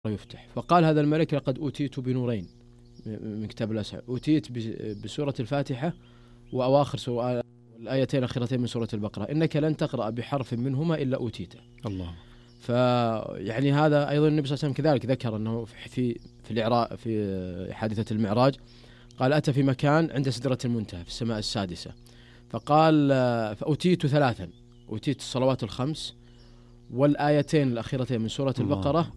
يفتح. فقال هذا الملك: لقد أوتيت بنورين من كتاب الأسحار، أوتيت بسورة الفاتحة وأواخر الآيتين الأخيرتين من سورة البقرة، إنك لن تقرأ بحرف منهما إلا أوتيته. الله. فيعني هذا أيضا النبي صلى الله عليه وسلم كذلك ذكر أنه في حادثة المعراج قال: أتى في مكان عند سدرة المنتهى في السماء السادسة، فقال: فأوتيت ثلاثا، أوتيت الصلوات الخمس والآيتين الأخيرتين من سورة البقرة،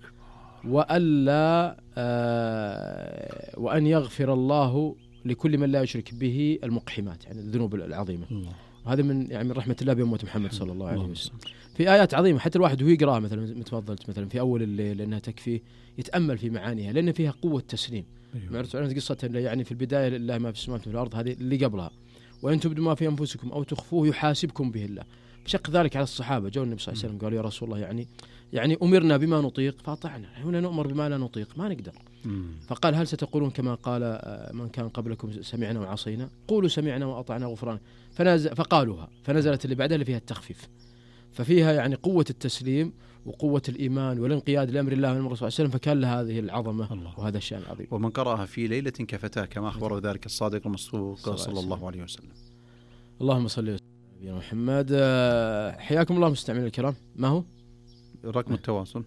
وأن يغفر الله لكل من لا يشرك به المقحمات، يعني الذنوب العظيمة. وهذا من رحمة الله بأمة محمد صلى الله عليه وسلم. في آيات عظيمة حتى الواحد وهو يقرأها مثلا متفضلت مثلا في أول الليل لأنها تكفيه يتأمل في معانيها، لأن فيها قوة تسليم. معرفت قصة يعني في البداية لله ما في السماوات وفي الأرض، هذه اللي قبلها: وإن تبدوا ما في أنفسكم أو تخفوه يحاسبكم به الله. فشق ذلك على الصحابة، جاءوا النبي صلى الله عليه وسلم قالوا: يا رسول الله يعني أمرنا بما نطيق فأطعنا، هنا نؤمر بما لا نطيق ما نقدر. فقال: هل ستقولون كما قال من كان قبلكم سمعنا وعصينا؟ قولوا سمعنا وأطعنا غفران. فقالوها، فنزلت اللي بعدها اللي فيها التخفيف، ففيها يعني قوة التسليم وقوة الإيمان والانقياد لأمر الله والرسول صلى الله عليه وسلم، فكان لها هذه العظمة الله. وهذا الشأن العظيم. ومن قرأها في ليلة كفتاه كما أخبره ذلك الصادق المصدوق صلى الله عليه وسلم. اللهم صل وسلم على نبينا محمد. حياكم الله مستمعين الكرام. ما هو رقم التواصل؟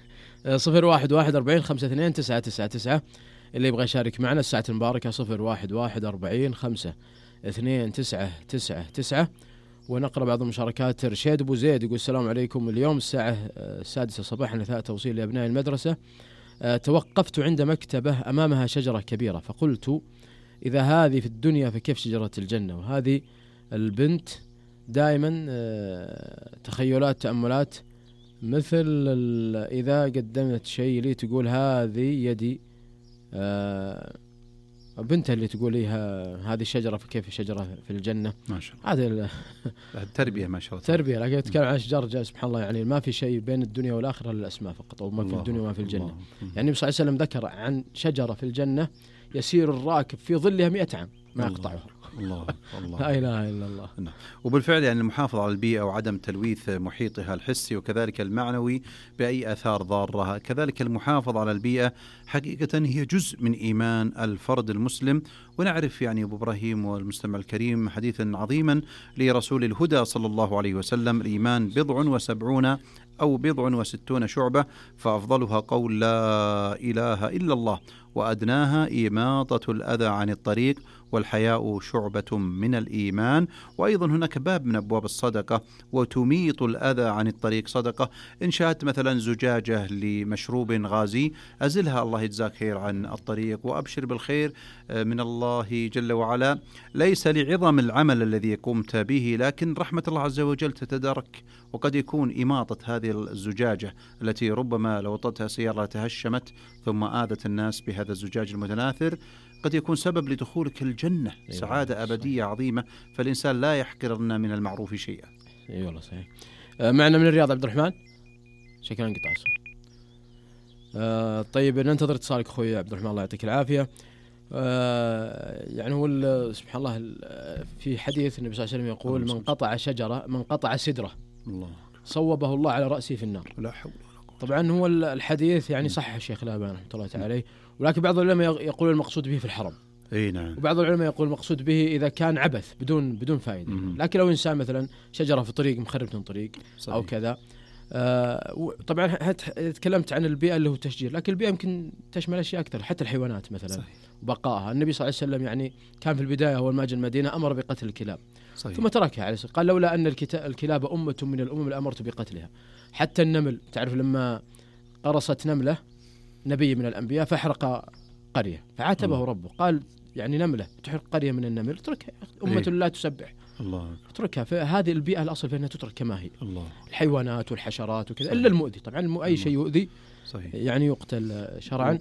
011-42-52-999 اللي يبغى يشارك معنا الساعة المباركة 011-42-52-999. ونقرأ بعض المشاركات. رشيد أبو زيد يقول: السلام عليكم، اليوم الساعة 6 صباحا نثاء توصيل لأبناء المدرسة. توقفت عند مكتبة أمامها شجرة كبيرة، فقلت: إذا هذه في الدنيا فكيف شجرة الجنة؟ وهذه البنت دائما تخيلات تأملات مثل إذا قدمت شيء لي تقول هذه يدي، بنتها اللي تقول لي هذه الشجرة فكيف شجرة في الجنة. ما شاء الله. هذا التربية ما شاء الله، تربية. لكن يتكلم عن أشجار سبحان الله، يعني ما في شيء بين الدنيا والآخرة إلا الأسماء فقط، أو ما في الدنيا وما في الجنة. يعني النبي صلى الله عليه وسلم ذكر عن شجرة في الجنة يسير الراكب في ظلها 100 عام ما يقطعها. الله الله لا إله إلا الله. وبالفعل يعني المحافظة على البيئة وعدم تلويث محيطها الحسي وكذلك المعنوي بأي آثار ضارة، كذلك المحافظة على البيئة حقيقة هي جزء من إيمان الفرد المسلم. ونعرف يعني أبو إبراهيم والمستمع الكريم حديثا عظيما لرسول الهدى صلى الله عليه وسلم: الإيمان 70 أو 60 شعبة، فأفضلها قول لا إله إلا الله، وأدناها إماطة الأذى عن الطريق، والحياء شعبة من الإيمان. وأيضا هناك باب من أبواب الصدقة: وتميط الأذى عن الطريق صدقة. إن شاهدت مثلا زجاجة لمشروب غازي أزلها، الله يجزاك خير عن الطريق، وأبشر بالخير من الله جل وعلا. ليس لعظم العمل الذي قمت به، لكن رحمة الله عز وجل تتدارك، وقد يكون إماطة هذه الزجاجة التي ربما لو وطتها سيارة تهشمت ثم آذت الناس بهذا الزجاج المتناثر قد يكون سبب لدخولك الجنة، سعادة أبدية عظيمة. فالإنسان لا يحقرن من المعروف شيئا. اي والله صحيح. معنا من الرياض عبد الرحمن، شكرا انقطع الصوت. طيب ننتظر اتصالك اخوي عبد الرحمن، الله يعطيك العافية. يعني هو سبحان الله في حديث النبي صلى الله عليه وسلم يقول: من قطع سدرة الله صوبه الله على رأسه في النار. لا حول ولا قوة. طبعا هو الحديث يعني صح الشيخ الألباني رحمة الله تعالى عليه، ولكن بعض العلماء يقول المقصود به في الحرم. اي نعم. وبعض العلماء يقول المقصود به إذا كان عبث بدون فائدة. لكن لو إنسان مثلا شجرة في طريق مخربة طريق صحيح. أو كذا. طبعا تكلمت عن البيئة اللي هو تشجير، لكن البيئة يمكن تشمل أشياء أكثر، حتى الحيوانات مثلا صحيح. وبقائها. النبي صلى الله عليه وسلم يعني كان في البداية أول ما جاء المدينة أمر بقتل الكلاب صحيح. ثم تركها عليه، قال: لولا أن الكلاب أمة من الأمم لأمرت بقتلها. حتى النمل، تعرف لما قرصت نملة نبي من الأنبياء فأحرق قرية، فعاتبه ربه قال: يعني نملة تحرق قرية من النمل، اتركها، أمة لا تسبح، الله اتركها. فهذه البيئة الأصل فإنها تترك كما هي. الله. الحيوانات والحشرات وكذا إلا المؤذي، طبعا أي شيء يؤذي صحيح. يعني يقتل شرعا.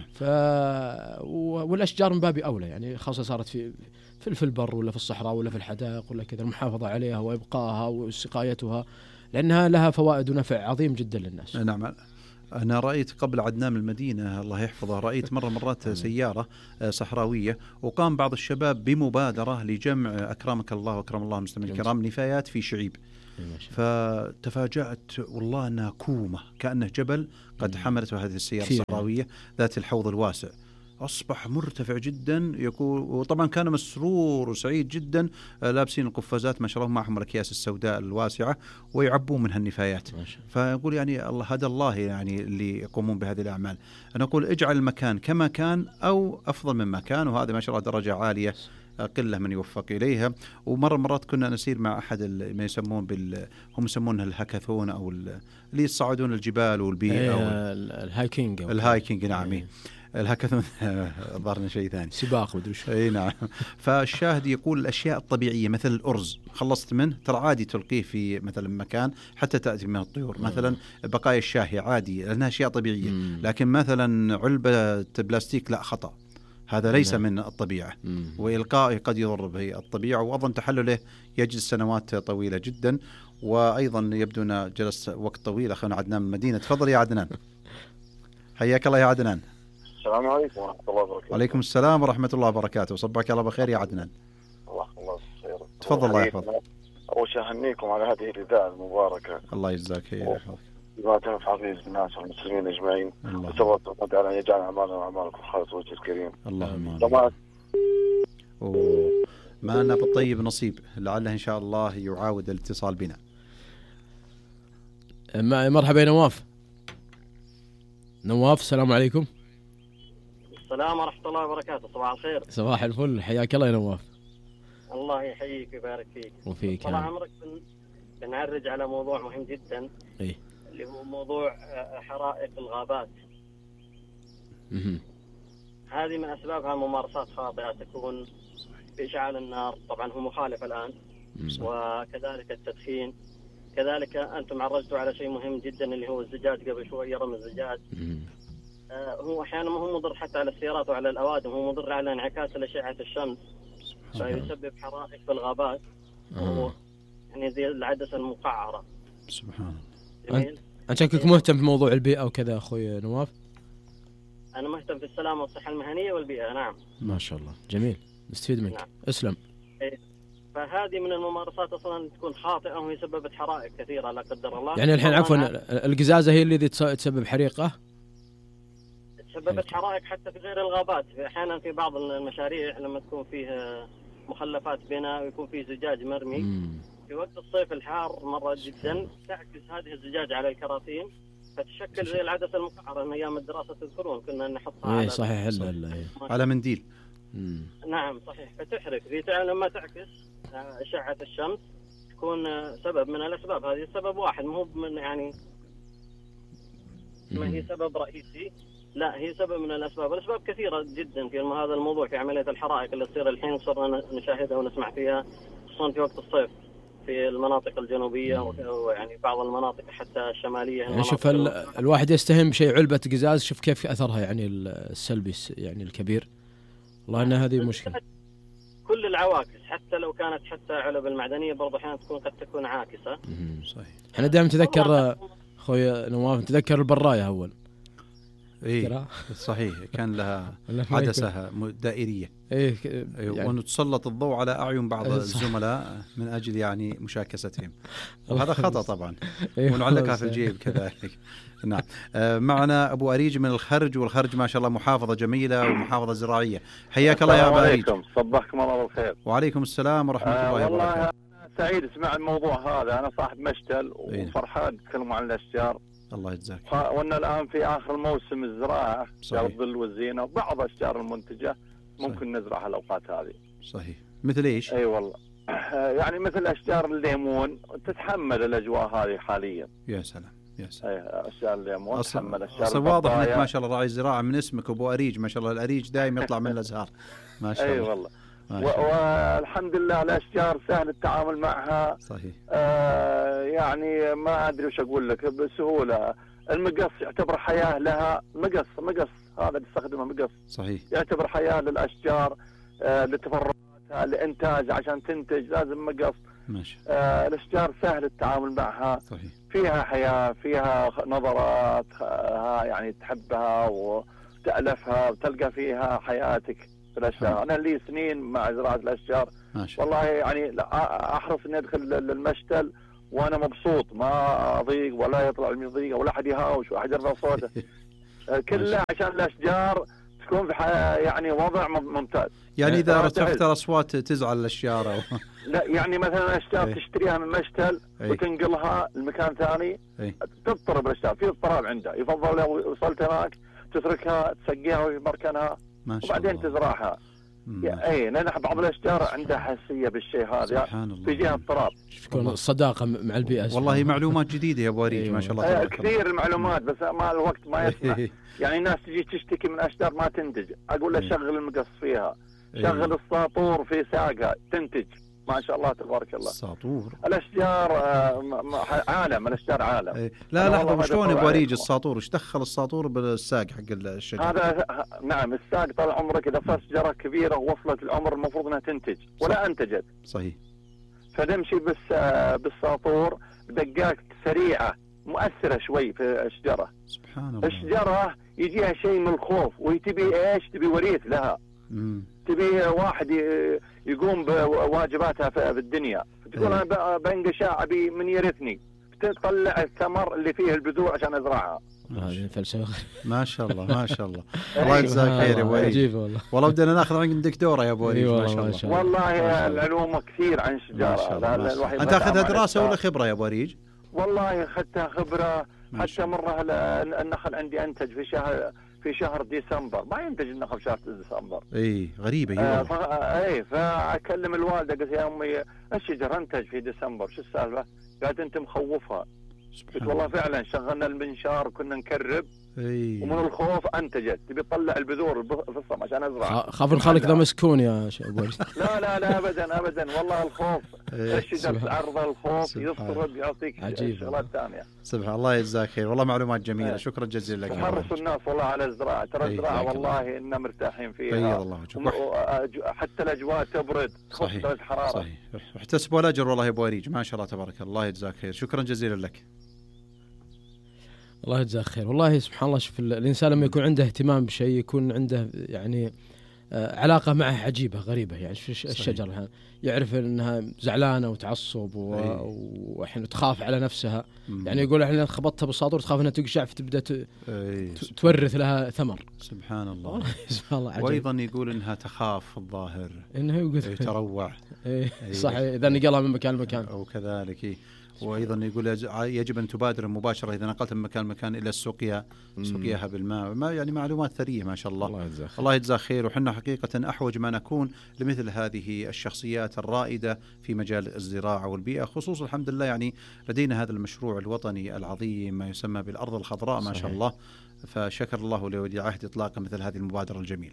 والأشجار من باب أولى، يعني خاصة صارت في البر ولا في الصحراء ولا في الحدائق ولا كذا، المحافظة عليها وإبقائها وسقايتها، لأنها لها فوائد ونفع عظيم جدا للناس. نعم. أنا رأيت قبل عدنان المدينة الله يحفظه، رأيت مرات سيارة صحراوية، وقام بعض الشباب بمبادرة لجمع أكرمك الله وأكرم الله المستمعين الكرام نفايات في شعيب. فتفاجأت والله أنها كومة كأنه جبل قد حملته هذه السيارة الصحراوية ذات الحوض الواسع. أصبح مرتفع جدا يقول، وطبعا كان مسرور وسعيد جدا، لابسين القفازات ما شاء الله، معهم الأكياس السوداء الواسعة ويعبون منها النفايات. فيقول يعني الله هذا الله يعني اللي يقومون بهذه الأعمال. أنا أقول اجعل المكان كما كان أو أفضل مما كان، وهذا ما شاء الله درجة عالية قلة من يوفق إليها. مرات كنا نسير مع أحد ما يسمون هم يسمونها الهاكاثون أو اللي يصعدون الجبال والبيئة الهايكينج. نعم الهاكاثون ظهرنا شيء ثاني، سباق مدري شو. اي نعم. فالشاهد يقول الاشياء الطبيعيه مثل الارز خلصت منه ترى عادي تلقيه في مثلا مكان حتى تاتي من الطيور. مثلا بقايا الشاهي عادي لانها اشياء طبيعيه، لكن مثلا علبه بلاستيك لا، خطا، هذا ليس من الطبيعه، والقائه قد يضر به الطبيعه. واظن تحلله يجلس سنوات طويله جدا. وايضا يبدو ان جلس وقت طويل اخونا عدنان من المدينه. تفضل يا عدنان. حياك الله يا عدنان. السلام عليكم ورحمة الله وبركاته. وعليكم السلام ورحمة الله وبركاته. صبحك الله بخير يا عدنان. الله بالخير. تفضل الله يحفظك. أول شيء أهنيكم على هذه الإذاعة المباركة. الله يجزاك خير. بما تنفع به الناس والمسلمين أجمعين. وسوى على أن يجعل أعمالنا وأعمالكم خالص وجه الكريم. اللهم ما أنا بالطيب نصيب، لعله إن شاء الله يعاود الاتصال بنا. مرحبا يا نواف. السلام عليكم. السلام ورحمة الله وبركاته. صباح الخير. صباح الفل، حياك الله يا نواف. الله يحييك ويبارك فيك وفيك. طال عمرك. بنعرج على موضوع مهم جدا، إيه؟ اللي هو موضوع حرائق الغابات. هذه من أسبابها ممارسات خاطئة تكون بإشعال النار، طبعا هو مخالف الآن. وكذلك التدخين. كذلك أنتم عرجتوا على شيء مهم جدا اللي هو الزجاج قبل شوي، رمي الزجاج. هو أحيانا ما هو مضر حتى على السيارات وعلى الأوادم، هو مضر على انعكاس أشعة الشمس، فيسبب حرائق في الغابات. يعني زي العدسة المقعرة. سبحان الله. أنت شكلك مهتم بموضوع البيئة وكذا أخوي نواف؟ أنا مهتم في السلامة والصحة المهنية والبيئة. نعم. ما شاء الله، جميل، نستفيد منك. نعم. اسلم. فهذه من الممارسات أصلا تكون خاطئة وهي سببت حرائق كثيرة لا قدر الله. يعني الحين عفوا القزازة هي اللي تسبب حريقة؟ سببت حرائق حتى في غير الغابات. أحيانا في بعض المشاريع لما تكون فيه مخلفات بناء ويكون فيه زجاج مرمي في وقت الصيف الحار مرة جدا، تعكس هذه الزجاج على الكراتين فتشكل زي العدسة المقعرة. من أيام الدراسة تذكرون كنا نحطها على صحيح على منديل. نعم صحيح. فتحرق لما تعكس أشعة الشمس تكون سبب من الأسباب. هذه السبب واحد، مو من يعني ما هي سبب رئيسي، لا هي سبب من الأسباب. الأسباب كثيرة جدا في هذا الموضوع، في عملية الحرائق اللي تصير الحين صرنا نشاهدها ونسمع فيها، خصوصا في وقت الصيف في المناطق الجنوبية ويعني بعض المناطق حتى الشمالية. يعني شوف الواحد يستهم بشيء علبة قزاز، شوف كيف أثرها يعني السلبي يعني الكبير. والله أن هذه مشكلة. كل العواكس حتى لو كانت حتى علب المعدنية برضو أحيانا قد تكون عاكسة. صحيح. احنا دائما نتذكر أخوي نواف، نتذكر البراية أول. إيه صحيح، كان لها عدسة دائرية. يعني ونتسلط الضوء على أعين بعض الزملاء من أجل يعني مشاكستهم، وهذا خطأ طبعا. ونعلقها في الجيب كذلك. نعم. معنا أبو أريج من الخرج، والخرج ما شاء الله محافظة جميلة ومحافظة زراعية. حياك الله يا أبو أريج. صبحكم الله بالخير. وعليكم السلام ورحمة الله وبركاته. والله سعيد اسمع الموضوع هذا. أنا صاحب مشتل وفرحان تكلموا عن الأشجار. الله يجزاك. وأن الآن في آخر موسم الزراعة، الظل والزينة وبعض الأشجار المنتجة ممكن نزرعها الأوقات هذه. صحيح. مثل إيش؟ أي والله. يعني مثل أشجار الليمون تتحمل الأجواء هذه حاليا. يا سلام يا سلام. أشجار الليمون تتحمل أشجار. أصلا واضح إنك ما شاء الله راعي زراعة من اسمك أبو أريج، ما شاء الله الأريج دائما يطلع من الأزهار. ما شاء الله. أي والله. والحمد لله الأشجار سهل التعامل معها. صحيح. يعني ما أدري وش أقول لك بسهولة. المقص يعتبر حياة لها. مقص هذا تستخدمه مقص. صحيح. يعتبر حياة للأشجار، لتفرعاتها، لإنتاج، عشان تنتج لازم مقص. ماشي. الأشجار سهل التعامل معها. صحيح. فيها حياة، فيها نظرات، يعني تحبها وتألفها وتلقى فيها حياتك في الأشجار. أنا لي سنين مع زراعة الأشجار. ماشي. والله يعني أحرص إني أدخل المشتل وانا مبسوط، ما اضيق ولا يطلع من ضيقه ولا احد يهاوش واحد يرفع صوته. كله عشان الاشجار تكون في يعني وضع ممتاز. يعني اذا ارتفعت الاصوات تزعل الاشجار لا يعني مثلا الاشجار تشتريها من مشتل وتنقلها لمكان ثاني تضطرب الاشجار، في اضطراب عنده. يفضل لو وصلت هناك تتركها تسقيها في مركنها وبعدين تزرعها. اي لان بعض الاشجار عندها حساسيه بالشيء هذا، في جهه اضطراب. تكون الصداقه مع البيئه. والله معلومات جديده يا ابو وريج. ما شاء الله كثير المعلومات، بس ما الوقت ما يسمح. يعني الناس تجي تشتكي من اشجار ما تنتج، اقول له شغل المقص فيها، شغل الساطور في ساقها تنتج. ما شاء الله تبارك الله. الساطور الاشجار عالم، الاشجار عالم. لا لحظه، وشلون ابو وريج الساطور؟ ايش دخل الساطور بالساق حق الشجر؟ هذا نعم، الساق طال عمرك اذا صارت شجره كبيره ووصلت العمر المفروض انها تنتج ولا انتجت. صحيح. فنمشي بالساطور بدقات سريعه مؤثره شوي في الشجره. سبحان الله. الشجره يجيها شيء من الخوف وتبي ايش؟ تبي وريث لها. تبي واحد يقوم بواجباتها في الدنيا. تقول انا بنقشع ابي من يرثني، تطلع الثمر اللي فيه البذور عشان ازرعها. هذه الفلسفه. ما شاء الله ما شاء الله. الله يجزاك خير يا ابو وريج. والله بدنا ناخذ عندك دوره يا ابو وريج. ما شاء الله. والله العلوم كثير عن الشجاره. انت اخذها دراسه ولا خبره يا ابو وريج؟ والله اخذتها خبره. حتى مره النخل عندي انتج في شهر ديسمبر، ما ينتج النخل في شهر ديسمبر. اي غريبه. فاكلم الوالده قلت يا امي الشجر انتج في ديسمبر، شو السالفه؟ قالت انت مخوفها. قلت والله فعلا شغلنا المنشار كنا نكرب ومن الخوف انتجت. تبي تطلع البذور في الصم عشان ازرع. خاف الخالق ذا مسكون يا ابو وريج. لا ابدا والله الخوف. الشجر تعرض الخوف يضطرب يعطيك شغلات ثانيه. سبحان الله. يجزاك خير والله، معلومات جميله. شكرا جزيلا لك. حرصوا الناس والله على الزراعه، ترى الزراعه والله إننا مرتاحين فيها. حتى الاجواء تبرد، صحيح الحراره. صحيح. احتسبوا الاجر والله يا ابو وريج. ما شاء الله تبارك الله. يجزاك خير. شكرا جزيلا لك. الله يجزاك خير. والله سبحان الله. شوف الإنسان لما يكون عنده اهتمام بشيء يكون عنده يعني علاقة معه عجيبة غريبة. يعني الشجرة يعرف أنها زعلانة وتعصب وحين تخاف على نفسها. يعني يقول احنا خبطتها بالساطور تخاف أنها تقشع فتبدأ تورث لها ثمر. سبحان الله. سبحان الله. وأيضا يقول أنها تخاف الظاهر إنها يقول تروع. صحيح إذا نقلها من مكان لمكان. أو كذلك. وأيضا يقول يجب أن تبادر مباشرة إذا نقلت من مكان إلى سقياها بالماء. ما يعني معلومات ثرية ما شاء الله. الله يجزاك خير. وحنا حقيقة أحوج ما نكون لمثل هذه الشخصيات الرائدة في مجال الزراعة والبيئة، خصوصا الحمد لله يعني لدينا هذا المشروع الوطني العظيم ما يسمى بالأرض الخضراء ما شاء الله. فشكر الله لولي عهد إطلاق مثل هذه المبادرة الجميلة.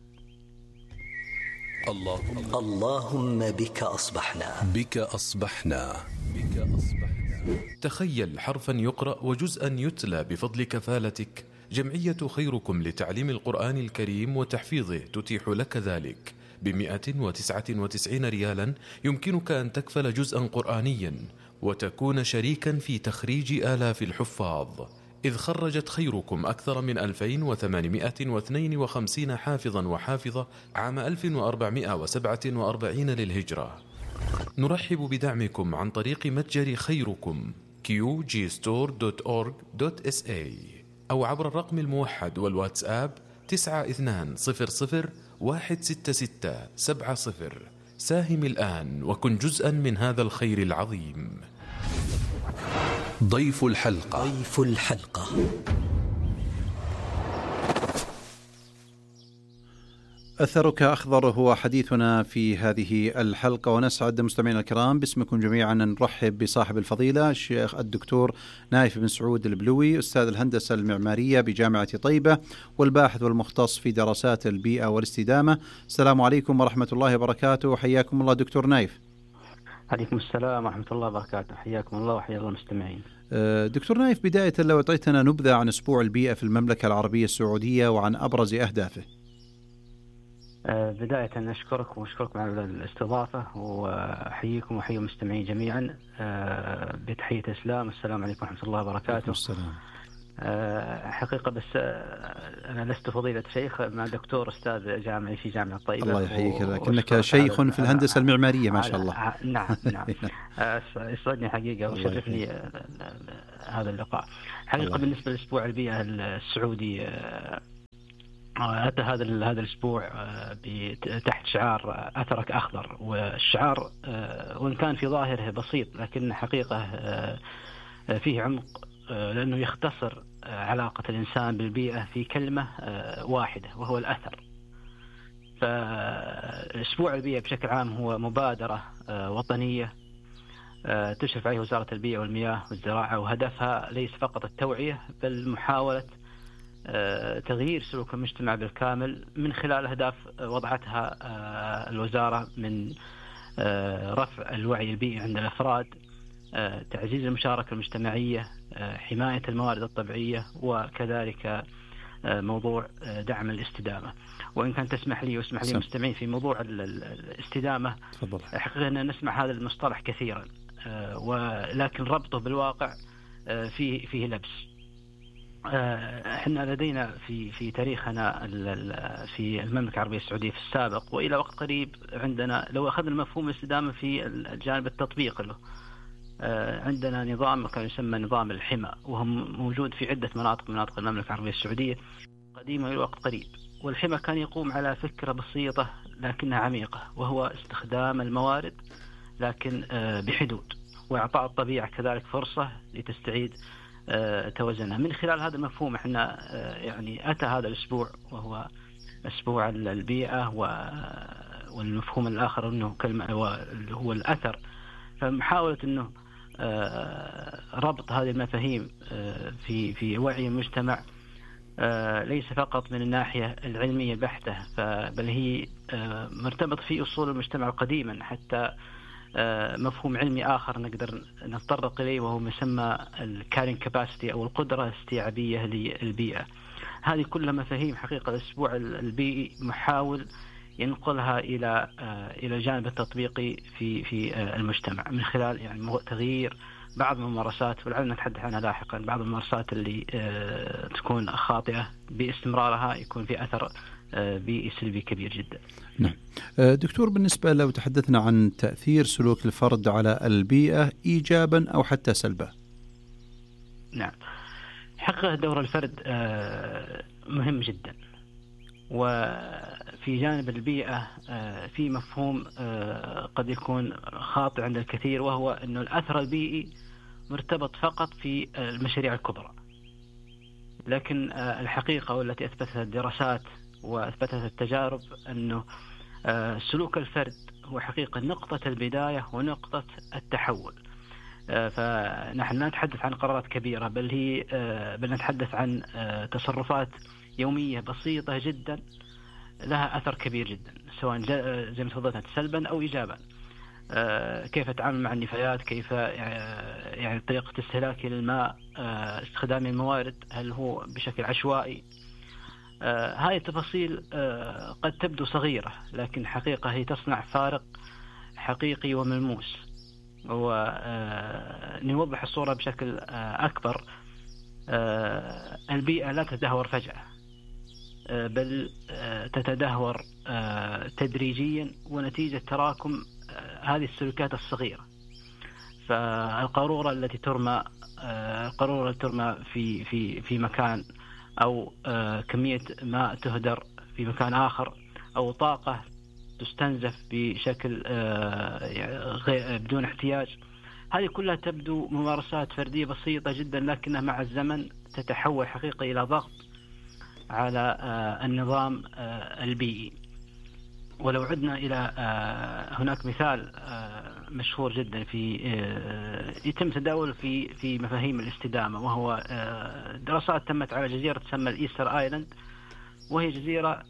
اللهم بك أصبحنا. تخيل حرفا يقرأ وجزءا يتلى بفضل كفالتك. جمعية خيركم لتعليم القرآن الكريم وتحفيظه تتيح لك ذلك. ب199 ريالا يمكنك أن تكفل جزءا قرآنيا وتكون شريكا في تخريج آلاف الحفاظ، إذ خرجت خيركم أكثر من 2852 حافظا وحافظة عام 1447 للهجرة. نرحب بدعمكم عن طريق متجر خيركم qgstore.org.sa أو عبر الرقم الموحد والواتساب 92016670. ساهم الآن وكن جزءا من هذا الخير العظيم. ضيف الحلقة. أثرك أخضر هو حديثنا في هذه الحلقة، ونسعد مستمعينا الكرام باسمكم جميعا أن نرحب بصاحب الفضيلة الشيخ الدكتور نايف بن سعود البلوي، أستاذ الهندسة المعمارية بجامعة طيبة والباحث والمختص في دراسات البيئة والاستدامة. السلام عليكم ورحمة الله وبركاته، وحياكم الله دكتور نايف. عليكم السلام ورحمة الله وبركاته، حياكم الله وحيا الله المستمعين. دكتور نايف، بداية لو أعطيتنا نبذة عن أسبوع البيئة في المملكة العربية السعودية وعن أبرز أهدافه. بداية أشكركم على الاستضافة، وأحييكم وحيي المستمعين جميعا بتحية الإسلام. السلام عليكم ورحمة الله وبركاته. السلام. حقيقة بس أنا لست فضيلة شيخ، مع دكتور أستاذ جامعي في جامعة الطيبة. الله يحييك، لكنك شيخ في الهندسة المعمارية ما شاء الله. نعم يسعدني حقيقة وشرفني هذا اللقاء. حقيقة بالنسبة لأسبوع البيئة السعودي، أتى هذا الأسبوع تحت شعار أثرك أخضر، والشعار وإن كان في ظاهره بسيط لكن حقيقة فيه عمق، لأنه يختصر علاقة الإنسان بالبيئة في كلمة واحدة وهو الأثر. فأسبوع البيئة بشكل عام هو مبادرة وطنية تشرف عليه وزارة البيئة والمياه والزراعة، وهدفها ليس فقط التوعية بل محاولة تغيير سلوك المجتمع بالكامل من خلال أهداف وضعتها الوزارة من رفع الوعي البيئي عند الأفراد، تعزيز المشاركة المجتمعية، حماية الموارد الطبيعية، وكذلك موضوع دعم الاستدامة. وإن كان تسمح لي واسمح لي مستمعين في موضوع الاستدامة، حقيقة أن نسمع هذا المصطلح كثيرا، ولكن ربطه بالواقع فيه لبس. احنا لدينا في تاريخنا في المملكة العربية السعودية في السابق وإلى وقت قريب، عندنا لو أخذنا مفهوم الاستدامة في الجانب التطبيق له، عندنا نظام كان يسمى نظام الحمى، وهو موجود في عدة مناطق المملكة العربية السعودية قديمة إلى وقت قريب. والحمى كان يقوم على فكرة بسيطة لكنها عميقة، وهو استخدام الموارد لكن بحدود، وإعطاء الطبيعة كذلك فرصة لتستعيد توازنها. من خلال هذا المفهوم احنا يعني أتى هذا الأسبوع وهو أسبوع البيئة، والمفهوم الآخر أنه كلمة هو الأثر. فمحاولة أنه ربط هذه المفاهيم في وعي المجتمع ليس فقط من الناحية العلمية بحتة، بل هي مرتبط في أصول المجتمع قديما، حتى مفهوم علمي آخر نقدر نتطرق إليه وهو مسمى الكارين كاباسيتي أو القدرة الاستيعابية للبيئة. هذه كلها مفاهيم حقيقة الأسبوع البيئي محاول ينقلها إلى الجانب التطبيقي في المجتمع من خلال يعني تغيير بعض الممارسات، ولعلنا نتحدث عنها لاحقا. بعض الممارسات اللي تكون خاطئة باستمرارها يكون في أثر بيئي سلبي كبير جدا. نعم دكتور، بالنسبة لو تحدثنا عن تأثير سلوك الفرد على البيئة إيجابا أو حتى سلبا. نعم، حقيقة دور الفرد مهم جدا، وفي جانب البيئة في مفهوم قد يكون خاطئ عند الكثير، وهو أنه الأثر البيئي مرتبط فقط في المشاريع الكبرى. لكن الحقيقة والتي أثبتها الدراسات وأثبتها التجارب أنه سلوك الفرد هو حقيقة نقطة البداية ونقطة التحول. فنحن لا نتحدث عن قرارات كبيرة، بل نتحدث عن تصرفات يومية بسيطة جدا لها أثر كبير جدا، سواء زي ما تفضلت سلبا أو إيجابا. كيف أتعامل مع النفايات، كيف يعني طريقة استهلاكي للماء، استخدام الموارد، هل هو بشكل عشوائي. هاي التفاصيل قد تبدو صغيرة لكن حقيقة هي تصنع فارق حقيقي وملموس. ونوضح الصورة بشكل أكبر، البيئة لا تتدهور فجأة، بل تتدهور تدريجيا ونتيجة تراكم هذه السلوكات الصغيرة. فالقارورة التي ترمى في مكان، أو كمية ماء تهدر في مكان آخر، أو طاقة تستنزف بشكل بدون احتياج، هذه كلها تبدو ممارسات فردية بسيطة جدا، لكنها مع الزمن تتحول حقيقة إلى ضغط على النظام البيئي. ولو عدنا إلى هناك مثال مشهور جدا يتم تداول في مفاهيم الاستدامة، وهو دراسات تمت على جزيرة تسمى الإيستر آيلاند، وهي جزيرة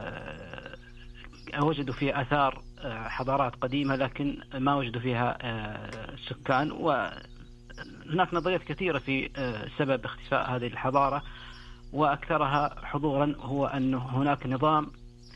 وجدوا فيها آثار حضارات قديمة لكن ما وجدوا فيها سكان. وهناك نظريات كثيرة في سبب اختفاء هذه الحضارة، وأكثرها حضورا هو أن هناك نظام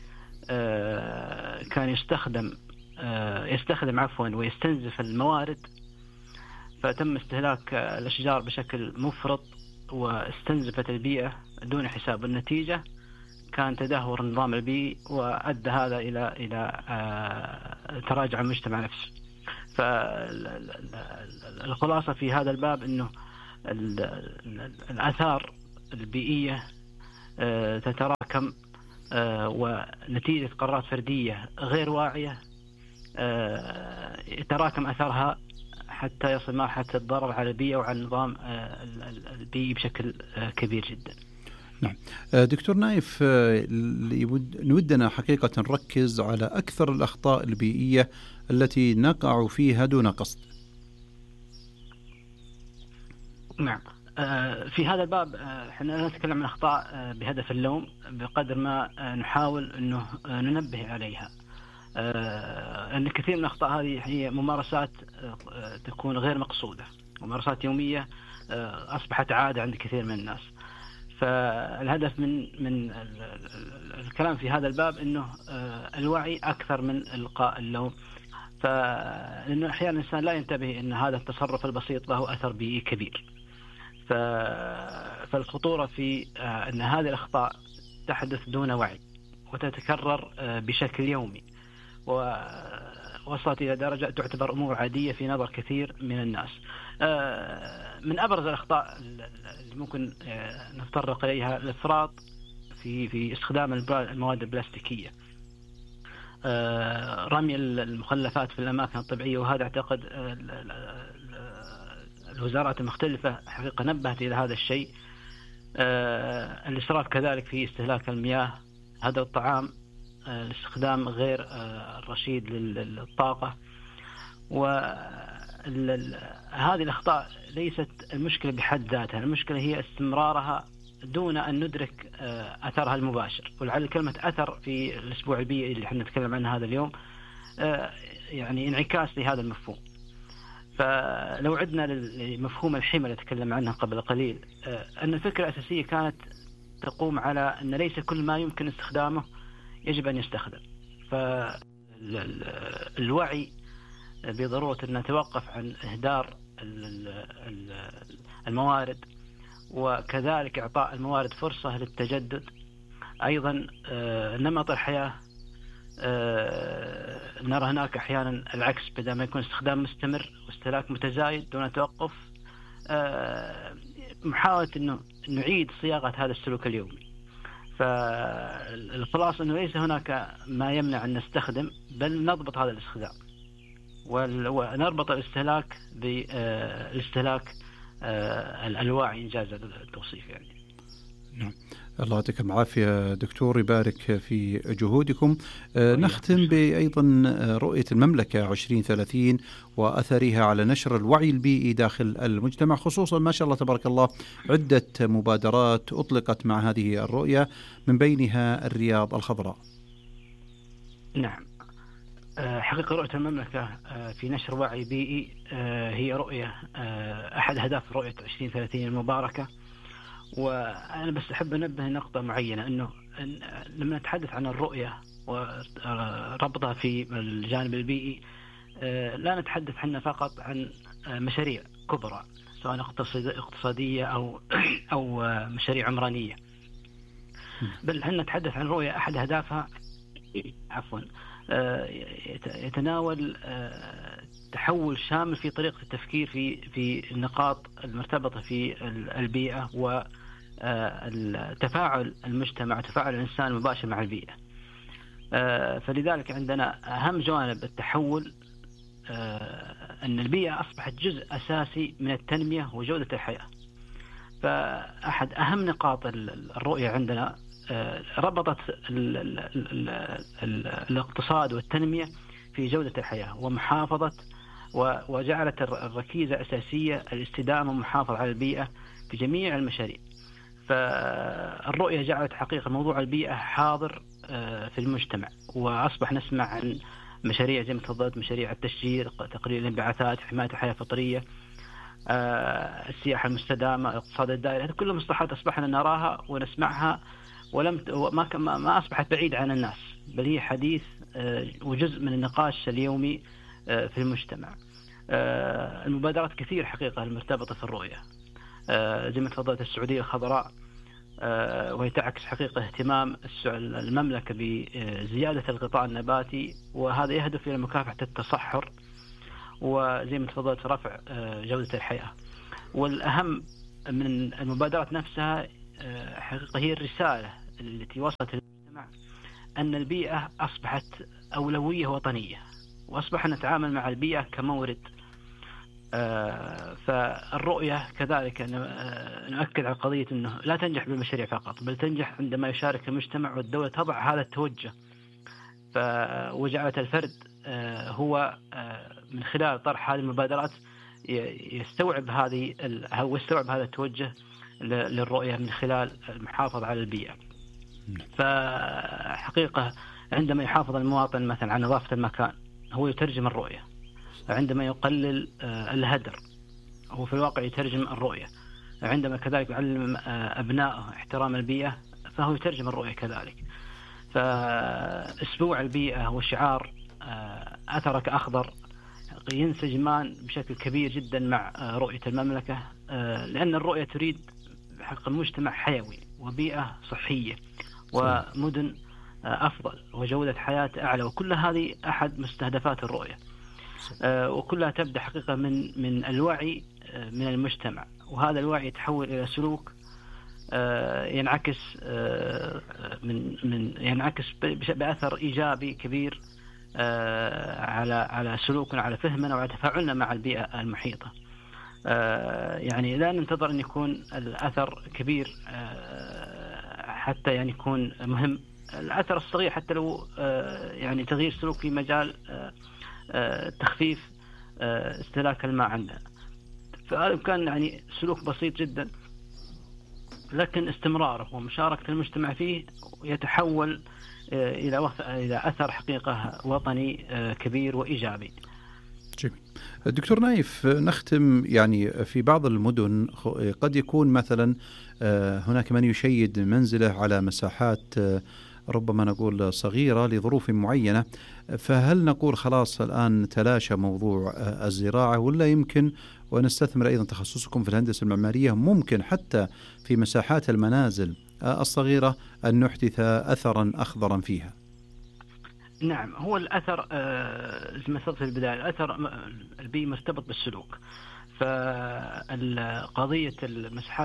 كان يستخدم ويستنزف الموارد، فتم استهلاك الأشجار بشكل مفرط، واستنزفت البيئة دون حساب، النتيجة كان تدهور النظام البيئي، وأدى هذا إلى تراجع المجتمع نفسه. فالخلاصة في هذا الباب أنه الآثار البيئية تتراكم، ونتيجة قرارات فردية غير واعية يتراكم أثرها حتى يصل مرحلة الضرر على البيئة وعلى النظام البيئي بشكل كبير جدا. نعم دكتور نايف، نودنا حقيقة نركز على أكثر الأخطاء البيئية التي نقع فيها دون قصد. نعم، في هذا الباب احنا لا نتكلم عن أخطاء بهدف اللوم بقدر ما نحاول أنه ننبه عليها، أن كثير من الأخطاء هذه هي ممارسات تكون غير مقصودة، ممارسات يومية أصبحت عادة عند كثير من الناس. فالهدف من الكلام في هذا الباب أنه الوعي أكثر من إلقاء اللوم، فإنه أحيانا الإنسان لا ينتبه أن هذا التصرف البسيط له أثر بيئي كبير. فالخطورة في أن هذه الأخطاء تحدث دون وعي وتتكرر بشكل يومي، ووصلت إلى درجة تعتبر أمور عادية في نظر كثير من الناس. من أبرز الأخطاء اللي ممكن نتطرق إليها الإفراط في استخدام المواد البلاستيكية، رمي المخلفات في الأماكن الطبيعية، وهذا أعتقد الوزارات المختلفة حقيقة نبهت إلى هذا الشيء. الإسراف كذلك في استهلاك المياه، هذا الطعام، الاستخدام غير الرشيد للطاقة. وهذه الأخطاء ليست المشكلة بحد ذاتها، المشكلة هي استمرارها دون أن ندرك أثرها المباشر. ولعل كلمة أثر في الأسبوع البيئي اللي احنا نتكلم عنه هذا اليوم يعني انعكاس لهذا المفهوم. فلو عدنا لمفهوم الحمى اللي تكلم عنها قبل قليل، أن الفكرة الأساسية كانت تقوم على أن ليس كل ما يمكن استخدامه يجب أن يستخدم. فالوعي بضرورة أن نتوقف عن إهدار الموارد، وكذلك إعطاء الموارد فرصة للتجدد. أيضا نمط الحياة، نرى هناك أحيانا العكس، بدل ما يكون استخدام مستمر واستهلاك متزايد دون توقف، محاولة أنه نعيد صياغة هذا السلوك اليومي. فالخلاصة أنه ليس هناك ما يمنع أن نستخدم، بل نضبط هذا الاستخدام ونربط الاستهلاك بالاستهلاك الواعي إنجاز التوصيف يعني. نعم، الله يعطيكم العافية دكتور، يبارك في جهودكم. نختم بأيضا رؤية المملكة 2030 وأثرها على نشر الوعي البيئي داخل المجتمع، خصوصا ما شاء الله تبارك الله عدة مبادرات أطلقت مع هذه الرؤية، من بينها الرياض الخضراء. نعم، حقيقة رؤية المملكة في نشر وعي بيئي هي رؤية أحد أهداف رؤية 2030 المباركة. وأنا بس أحب أنبه نقطة معينة، أنه لما نتحدث عن الرؤية وربطها في الجانب البيئي، لا نتحدث حنا فقط عن مشاريع كبرى سواء اقتصادية أو مشاريع عمرانية، بل حنا نتحدث عن رؤية أحد أهدافها يتناول تحول شامل في طريقة التفكير في النقاط المرتبطة في البيئة وتفاعل المجتمع وتفاعل الإنسان المباشر مع البيئة. فلذلك عندنا أهم جوانب التحول أن البيئة أصبحت جزء أساسي من التنمية وجودة الحياة. فأحد أهم نقاط الرؤية عندنا ربطت الاقتصاد والتنمية في جودة الحياة ومحافظة، وجعلت الركيزة أساسية الاستدامة والمحافظة على البيئة في جميع المشاريع. فالرؤية جعلت حقيقة موضوع البيئة حاضر في المجتمع، وأصبح نسمع عن مشاريع زي ما تفضلت، مشاريع التشجير، تقليل الانبعاثات، حماية الحياة الفطرية، السياحة المستدامة، الاقتصاد الدائري. هذه كلها مصطلحات أصبحنا نراها ونسمعها ما أصبحت بعيدة عن الناس، بل هي حديث وجزء من النقاش اليومي في المجتمع. المبادرات كثير حقيقة المرتبطة في الرؤية، زي ما تفضلت السعودية الخضراء، وهي تعكس حقيقة اهتمام المملكة بزيادة الغطاء النباتي، وهذا يهدف إلى مكافحة التصحر وزي ما تفضلت رفع جودة الحياة. والأهم من المبادرات نفسها حقيقة هي الرسالة التي وصلت للمجتمع أن البيئة أصبحت أولوية وطنية، وأصبح نتعامل مع البيئة كمورد. فالرؤية كذلك نؤكد على قضية أنه لا تنجح بالمشاريع فقط، بل تنجح عندما يشارك المجتمع والدولة تضع هذا التوجه. وجعلت الفرد هو من خلال طرح هذه المبادرات يستوعب هذا التوجه للرؤية من خلال المحافظة على البيئة. فحقيقة عندما يحافظ المواطن مثلا على نظافة المكان هو يترجم الرؤية، عندما يقلل الهدر هو في الواقع يترجم الرؤية، عندما كذلك يعلم أبنائه احترام البيئة فهو يترجم الرؤية كذلك. فأسبوع البيئة وشعار أثرك أخضر ينسجمان بشكل كبير جدا مع رؤية المملكة، لأن الرؤية تريد حق المجتمع حيوي وبيئة صحية ومدن أفضل وجودة حياة أعلى، وكل هذه أحد مستهدفات الرؤية، وكلها تبدأ حقيقة من الوعي من المجتمع، وهذا الوعي يتحول إلى سلوك ينعكس بأثر إيجابي كبير على سلوكنا، على فهمنا وعلى تفاعلنا مع البيئة المحيطة. يعني لا ننتظر أن يكون الأثر كبير حتى يعني يكون مهم. الأثر الصغير حتى لو يعني تغيير سلوك في مجال تخفيف استهلاك الماء عندنا، فهذا كان يعني سلوك بسيط جدا، لكن استمراره ومشاركة المجتمع فيه يتحول إلى أثر حقيقة وطني كبير وإيجابي. جميل. دكتور نايف، نختم يعني في بعض المدن قد يكون مثلا هناك من يشيد منزله على مساحات ربما نقول صغيرة لظروف معينة، فهل نقول خلاص الآن تلاشى موضوع الزراعة، ولا يمكن ونستثمر أيضا تخصصكم في الهندسة المعمارية ممكن حتى في مساحات المنازل الصغيرة أن نحدث أثرا أخضرا فيها؟ نعم، هو الأثر زي ما قلت في البداية، الأثر البيئي مرتبط بالسلوك. فقضية المساحات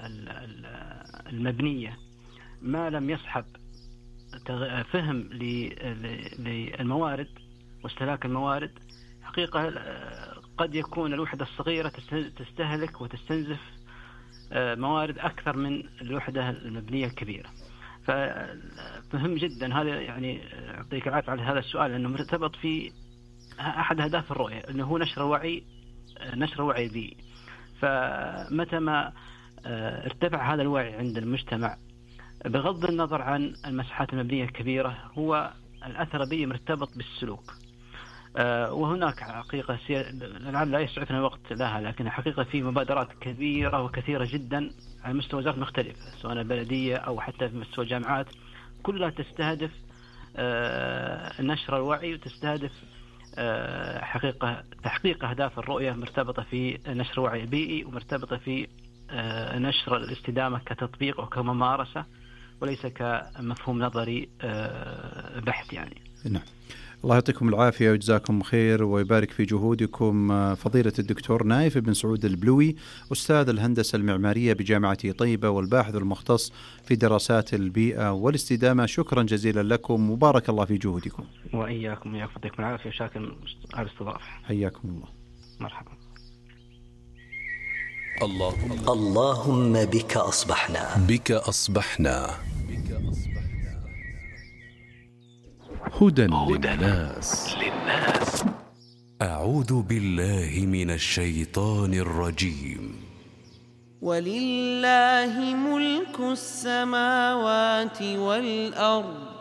المبنية ما لم يصحب فهم للموارد واستهلاك الموارد، حقيقة قد يكون الوحدة الصغيرة تستهلك وتستنزف موارد أكثر من الوحدة المبنية الكبيرة. فمهم جدا هذا، يعني أعطيك العافية على هذا السؤال، لأنه مرتبط في أحد أهداف الرؤية، أنه هو نشر الوعي البيئي. فمتى ما ارتفع هذا الوعي عند المجتمع بغض النظر عن المساحات المبنية الكبيرة، هو الأثر البيئي مرتبط بالسلوك. وهناك حقيقة لعل لا يسعفنا الوقت لها، لكن حقيقة في مبادرات كبيرة وكثيرة جدا على مستوى وزارات مختلفة، سواء البلدية أو حتى في مستوى الجامعات، كلها تستهدف نشر الوعي وتستهدف حقيقة تحقيق أهداف الرؤية مرتبطة في نشر الوعي البيئي ومرتبطة في نشر الاستدامة كتطبيق وكممارسة وليس كمفهوم نظري بحث يعني. نعم. الله يعطيكم العافية ويجزاكم خير ويبارك في جهودكم فضيلة الدكتور نايف بن سعود البلوي، أستاذ الهندسة المعمارية بجامعة طيبة والباحث المختص في دراسات البيئة والاستدامة. شكرا جزيلا لكم وبارك الله في جهودكم. وإياكم يعطيكم العافية وشاكر على الاستضافة. حياكم الله. مرحبا. اللهم بك أصبحنا هدى للناس. أعوذ بالله من الشيطان الرجيم. ولله ملك السماوات والأرض